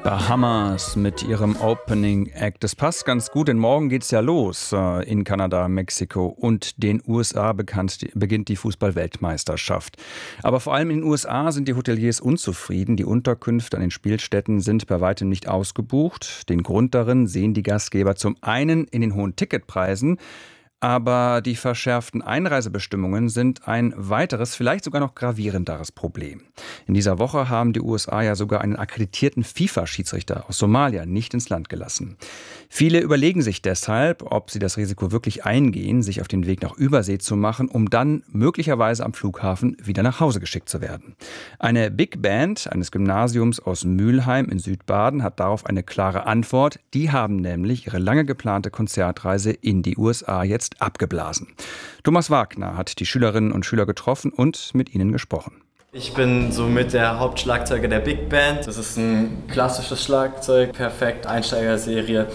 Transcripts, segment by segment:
Bahamas mit ihrem Opening Act. Das passt ganz gut, denn morgen geht's ja los. In Kanada, Mexiko und den USA beginnt die Fußball-Weltmeisterschaft. Aber vor allem in den USA sind die Hoteliers unzufrieden. Die Unterkünfte an den Spielstätten sind bei weitem nicht ausgebucht. Den Grund darin sehen die Gastgeber zum einen in den hohen Ticketpreisen, aber die verschärften Einreisebestimmungen sind ein weiteres, vielleicht sogar noch gravierenderes Problem. In dieser Woche haben die USA ja sogar einen akkreditierten FIFA-Schiedsrichter aus Somalia nicht ins Land gelassen. Viele überlegen sich deshalb, ob sie das Risiko wirklich eingehen, sich auf den Weg nach Übersee zu machen, um dann möglicherweise am Flughafen wieder nach Hause geschickt zu werden. Eine Big Band eines Gymnasiums aus Mülheim in Südbaden hat darauf eine klare Antwort. Die haben nämlich ihre lange geplante Konzertreise in die USA jetzt abgeblasen. Thomas Wagner hat die Schülerinnen und Schüler getroffen und mit ihnen gesprochen. Ich bin somit der Hauptschlagzeuger der Big Band. Das ist ein klassisches Schlagzeug, perfekt, Einsteigerserie.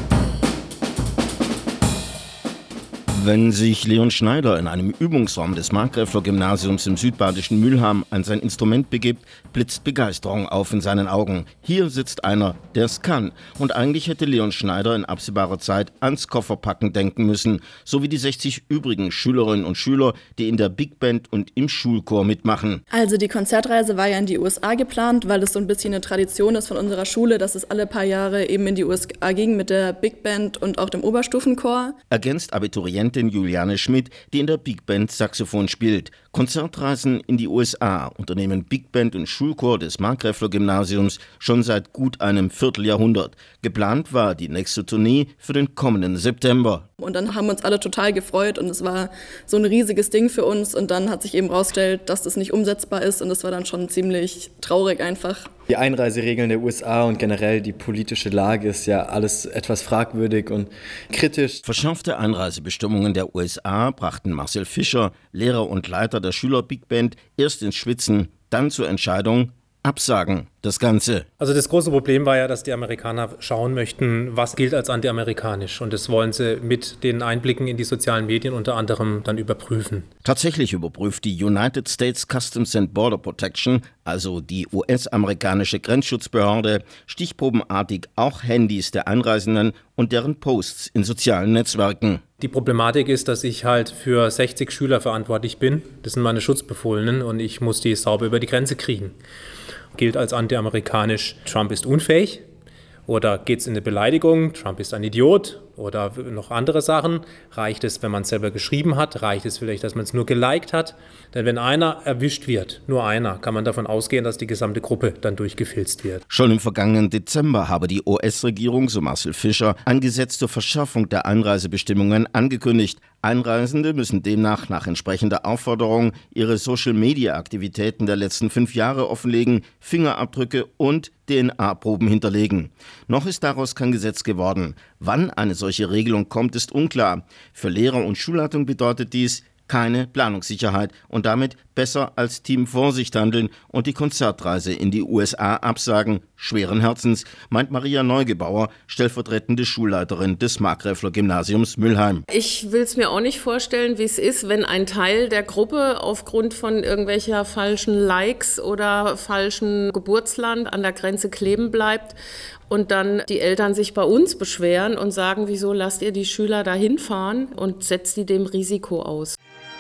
Wenn sich Leon Schneider in einem Übungsraum des Markgräfler-Gymnasiums im südbadischen Mülheim an sein Instrument begibt, blitzt Begeisterung auf in seinen Augen. Hier sitzt einer, der es kann. Und eigentlich hätte Leon Schneider in absehbarer Zeit ans Kofferpacken denken müssen, so wie die 60 übrigen Schülerinnen und Schüler, die in der Big Band und im Schulchor mitmachen. Also die Konzertreise war ja in die USA geplant, weil es so ein bisschen eine Tradition ist von unserer Schule, dass es alle paar Jahre eben in die USA ging mit der Big Band und auch dem Oberstufenchor. Ergänzt Abiturientin Juliane Schmidt, die in der Big Band Saxophon spielt. Konzertreisen in die USA unternehmen Big Band und Schulchor des Markgräfler-Gymnasiums schon seit gut einem Vierteljahrhundert. Geplant war die nächste Tournee für den kommenden September. Und dann haben wir uns alle total gefreut und es war so ein riesiges Ding für uns und dann hat sich eben rausgestellt, dass das nicht umsetzbar ist und das war dann schon ziemlich traurig einfach. Die Einreiseregeln der USA und generell die politische Lage ist ja alles etwas fragwürdig und kritisch. Verschärfte Einreisebestimmungen der USA brachten Marcel Fischer, Lehrer und Leiter der Schüler Big Band, erst ins Schwitzen, dann zur Entscheidung: absagen das Ganze. Also das große Problem war ja, dass die Amerikaner schauen möchten, was gilt als antiamerikanisch. Und das wollen sie mit den Einblicken in die sozialen Medien unter anderem dann überprüfen. Tatsächlich überprüft die United States Customs and Border Protection, also die US-amerikanische Grenzschutzbehörde, stichprobenartig auch Handys der Einreisenden und deren Posts in sozialen Netzwerken. Die Problematik ist, dass ich halt für 60 Schüler verantwortlich bin. Das sind meine Schutzbefohlenen und ich muss die sauber über die Grenze kriegen. Gilt als antiamerikanisch, Trump ist unfähig, oder geht es in eine Beleidigung, Trump ist ein Idiot oder noch andere Sachen. Reicht es, wenn man es selber geschrieben hat? Reicht es vielleicht, dass man es nur geliked hat? Denn wenn einer erwischt wird, nur einer, kann man davon ausgehen, dass die gesamte Gruppe dann durchgefilzt wird. Schon im vergangenen Dezember habe die US-Regierung, so Marcel Fischer, ein Gesetz zur Verschärfung der Einreisebestimmungen angekündigt. Einreisende müssen demnach nach entsprechender Aufforderung ihre Social-Media-Aktivitäten der letzten 5 Jahre offenlegen, Fingerabdrücke und DNA-Proben hinterlegen. Noch ist daraus kein Gesetz geworden. Wann eine solche Regelung kommt, ist unklar. Für Lehrer und Schulleitung bedeutet dies keine Planungssicherheit und damit besser als Team Vorsicht handeln und die Konzertreise in die USA absagen. Schweren Herzens, meint Maria Neugebauer, stellvertretende Schulleiterin des Markgräfler-Gymnasiums Mülheim. Ich will es mir auch nicht vorstellen, wie es ist, wenn ein Teil der Gruppe aufgrund von irgendwelcher falschen Likes oder falschen Geburtsland an der Grenze kleben bleibt und dann die Eltern sich bei uns beschweren und sagen, wieso lasst ihr die Schüler da hinfahren und setzt die dem Risiko aus.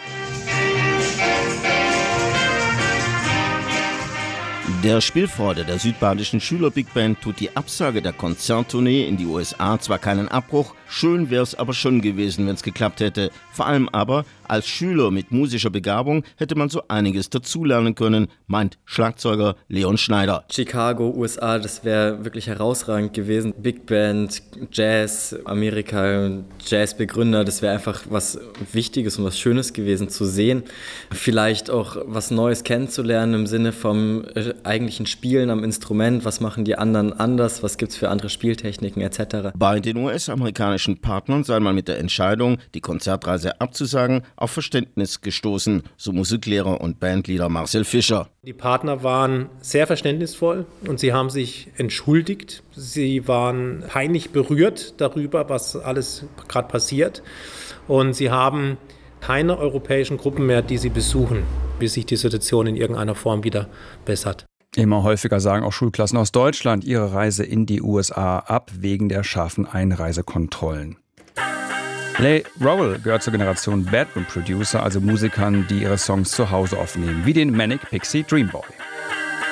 Der Spielfreude der südbadischen Schüler-Big Band tut die Absage der Konzerttournee in die USA zwar keinen Abbruch, schön wäre es aber schon gewesen, wenn es geklappt hätte. Vor allem aber, als Schüler mit musischer Begabung hätte man so einiges dazulernen können, meint Schlagzeuger Leon Schneider. Chicago, USA, das wäre wirklich herausragend gewesen. Big Band, Jazz, Amerika, Jazzbegründer, das wäre einfach was Wichtiges und was Schönes gewesen zu sehen. Vielleicht auch was Neues kennenzulernen im Sinne vom eigentlichen Spielen am Instrument. Was machen die anderen anders? Was gibt es für andere Spieltechniken etc.? Bei den US-amerikanischen Partnern sei man mit der Entscheidung, die Konzertreise abzusagen, auf Verständnis gestoßen, so Musiklehrer und Bandleader Marcel Fischer. Die Partner waren sehr verständnisvoll und sie haben sich entschuldigt. Sie waren peinlich berührt darüber, was alles gerade passiert. Und sie haben keine europäischen Gruppen mehr, die sie besuchen, bis sich die Situation in irgendeiner Form wieder bessert. Immer häufiger sagen auch Schulklassen aus Deutschland ihre Reise in die USA ab, wegen der scharfen Einreisekontrollen. Leigh Rowell gehört zur Generation Bedroom Producer, also Musikern, die ihre Songs zu Hause aufnehmen, wie den Manic Pixie Dream Boy.